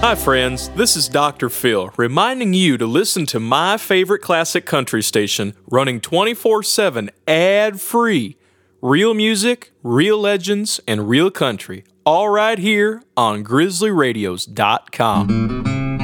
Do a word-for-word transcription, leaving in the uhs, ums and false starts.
Hi, friends. This is Doctor Phil, reminding you to listen to my favorite classic country station, running twenty-four seven ad-free. Real music, real legends, and real country, all right here on grizzly radios dot com.